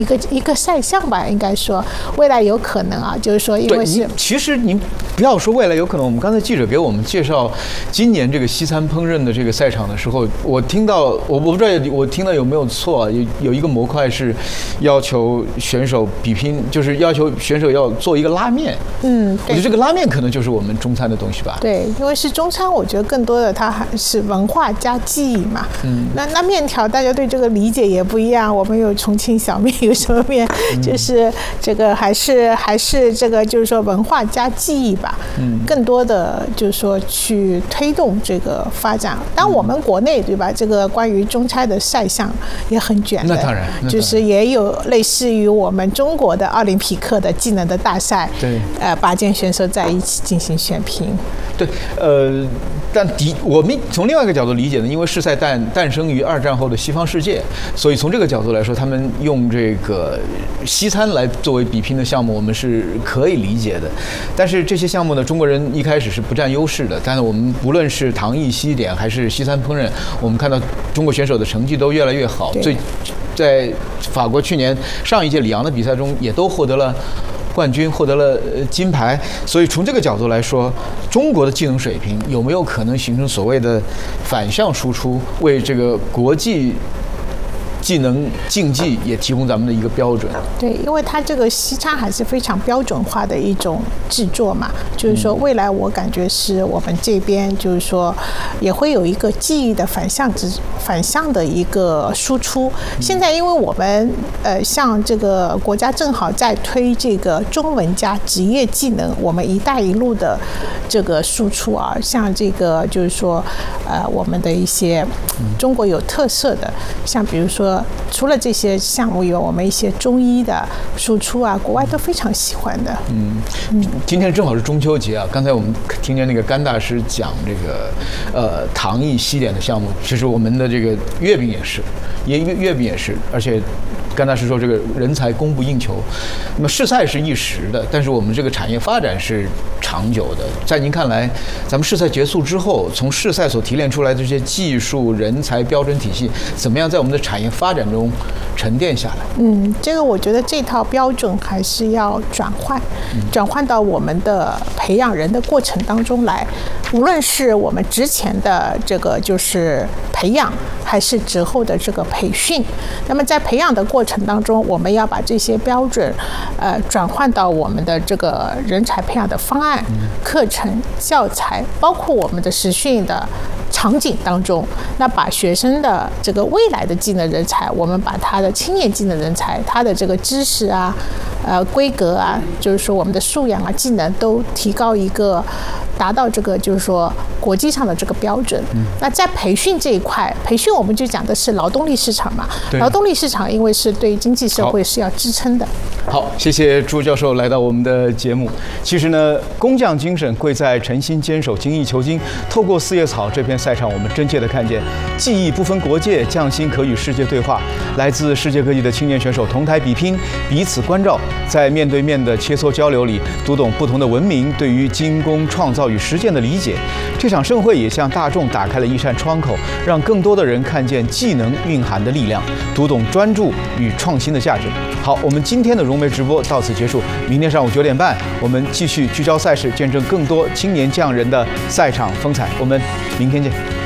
一个赛项吧，应该说未来有可能啊，就是说因为是其实您不要说未来有可能，我们刚才记者给我们介绍今年这个西餐烹饪的这个赛场的时候，我听到我不知道我听到有没有错啊，有一个模块是要求选手比拼，就是要求选手要做一个拉面。我觉得这个拉面可能就是我们中餐的东西吧。 对，因为是中餐，我觉得更多的它还是文化加记忆嘛。那面条大家对这个理解也不一样，我们有重庆小面，有什么面，就是这个还是这个就是说文化加记忆吧。更多的就是说去推动这个发展。当我们国内对吧，这个关于中餐的赛项也很卷的， 那当然， 就是也有类似于我们中国的奥林匹克的技能的大赛， 对 ，8件选手在一起进行选评。 对，但我们从另外一个角度理解呢，因为世赛诞生于2战后的西方世界，所以从这个角度来说，他们用这个西餐来作为比拼的项目，我们是可以理解的。但是这些项目呢，中国人一开始是不占优势的。但是我们不论是糖艺、西点还是西餐烹饪，我们看到中国选手的成绩都越来越好。在法国去年上一届里昂的比赛中，也都获得了冠军，获得了金牌。所以从这个角度来说，中国的技能水平有没有可能形成所谓的反向输出，为这个国际技能竞技也提供咱们的一个标准？ 对，因为它这个西餐还是非常标准化的一种制作嘛，就是说未来我感觉是我们这边就是说也会有一个技艺的反向的一个输出。现在因为我们像这个国家正好在推这个中文加职业技能，我们“一带一路”的这个输出啊，像这个就是说我们的一些中国有特色的，像比如说除了这些项目以外，我们一些中医的输出啊，国外都非常喜欢的。 今天正好是中秋节啊，刚才我们听见那个甘大师讲这个糖艺西点的项目，其实我们的这个月饼也是，月饼也是，而且甘大师说这个人才供不应求。那么世赛是一时的，但是我们这个产业发展是长久的。在您看来，咱们世赛结束之后，从世赛所提炼出来的这些技术、人才、标准体系，怎么样在我们的产业发展中沉淀下来？ 这个我觉得这套标准还是要转换到我们的培养人的过程当中来。无论是我们之前的这个就是培养，还是之后的这个培训，那么在培养的过程当中，我们要把这些标准转换到我们的这个人才培养的方案、课程、教材，包括我们的实训的场景当中，那把学生的这个未来的技能人才，我们把他的青年技能人才，他的这个知识啊、规格啊，就是说我们的素养啊、技能都提高一个，达到这个就是说国际上的这个标准。那在培训这一块，培训我们就讲的是劳动力市场嘛，劳动力市场因为是对经济社会是要支撑的。 好，谢谢朱教授来到我们的节目。其实呢，工匠精神贵在诚心坚守，精益求精。透过四叶草这片赛场，我们真切地看见技艺不分国界，匠心可与世界对话。来自世界各地的青年选手同台比拼，彼此关照，在面对面的切磋交流里，读懂不同的文明对于精工创造与实践的理解。这场盛会也向大众打开了一扇窗口，让更多的人看见技能蕴含的力量，读懂专注与创新的价值。好，我们今天的融媒直播到此结束。明天上午9点半，我们继续聚焦赛事，见证更多青年匠人的赛场风采。我们明天见。